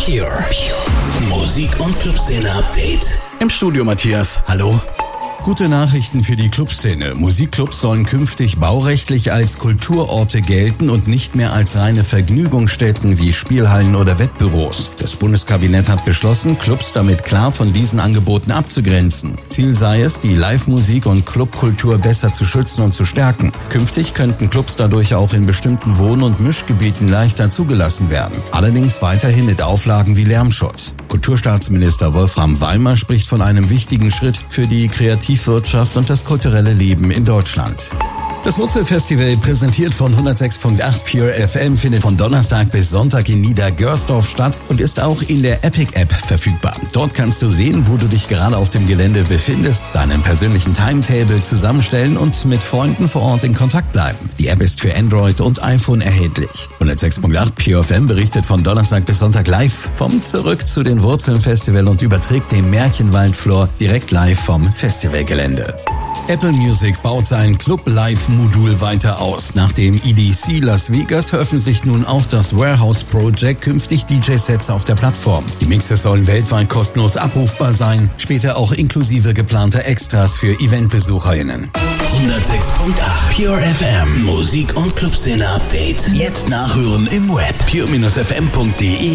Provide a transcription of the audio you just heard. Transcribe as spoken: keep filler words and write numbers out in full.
Pure. Pure. Musik- und Clubszene-Update. Im Studio Matthias, hallo. Gute Nachrichten für die Clubszene. Musikclubs sollen künftig baurechtlich als Kulturorte gelten und nicht mehr als reine Vergnügungsstätten wie Spielhallen oder Wettbüros. Das Bundeskabinett hat beschlossen, Clubs damit klar von diesen Angeboten abzugrenzen. Ziel sei es, die Live-Musik und Clubkultur besser zu schützen und zu stärken. Künftig könnten Clubs dadurch auch in bestimmten Wohn- und Mischgebieten leichter zugelassen werden. Allerdings weiterhin mit Auflagen wie Lärmschutz. Kulturstaatsminister Wolfram Weimer spricht von einem wichtigen Schritt für die Kreativwirtschaft und das kulturelle Leben in Deutschland. Das Wurzelfestival, präsentiert von hundertsechs Komma acht Pure F M, findet von Donnerstag bis Sonntag in Niedergörsdorf statt und ist auch in der Epic-App verfügbar. Dort kannst du sehen, wo du dich gerade auf dem Gelände befindest, deinen persönlichen Timetable zusammenstellen und mit Freunden vor Ort in Kontakt bleiben. Die App ist für Android und iPhone erhältlich. hundertsechs Komma acht Pure F M berichtet von Donnerstag bis Sonntag live vom Zurück zu den Wurzeln Festival und überträgt den Märchenwaldflor direkt live vom Festivalgelände. Apple Music baut sein Club Live Modul weiter aus. Nach dem E D C Las Vegas veröffentlicht nun auch das Warehouse Project künftig D J-Sets auf der Plattform. Die Mixe sollen weltweit kostenlos abrufbar sein, später auch inklusive geplanter Extras für EventbesucherInnen. hundertsechs Komma acht Pure F M. Musik- und Clubszene-Update. Jetzt nachhören im Web. pure Bindestrich f m punkt de